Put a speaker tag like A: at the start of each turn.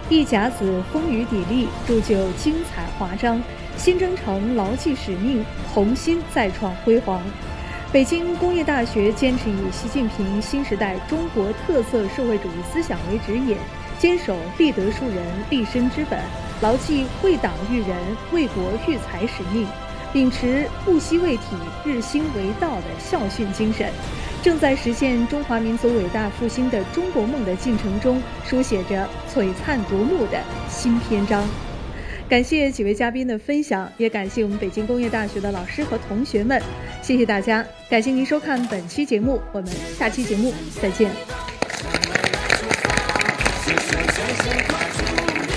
A: 一甲子风雨砥砺，铸就精彩华章。新征程牢记使命，红星再创辉煌。北京工业大学坚持以习近平新时代中国特色社会主义思想为指引，坚守立德树人、立身之本，牢记为党育人、为国育才使命，秉持不惜为体、日新为道的校训精神，正在实现中华民族伟大复兴的中国梦的进程中，书写着璀璨夺目的新篇章。感谢几位嘉宾的分享，也感谢我们北京工业大学的老师和同学们，谢谢大家，感谢您收看本期节目，我们下期节目再见。